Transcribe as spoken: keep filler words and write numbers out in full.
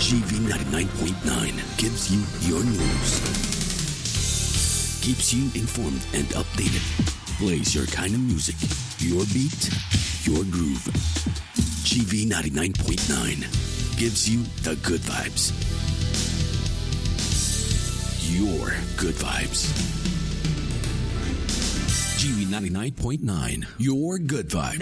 G V ninety-nine point nine gives you your news, keeps you informed and updated, plays your kind of music, your beat, your groove. G V ninety-nine point nine gives you the good vibes. Your good vibes. G V ninety-nine point nine, your good vibes.